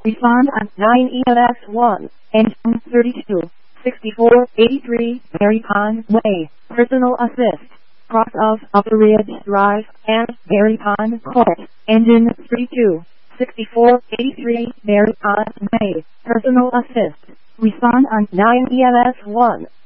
Respond on 9 EMS 1, engine 32, 6483, Berry Pond Way, personal assist. Cross of Upper Ridge Drive and Berry Pond Court, engine 32, 6483, Berry Pond Way, personal assist. Respond on 9 EMS 1.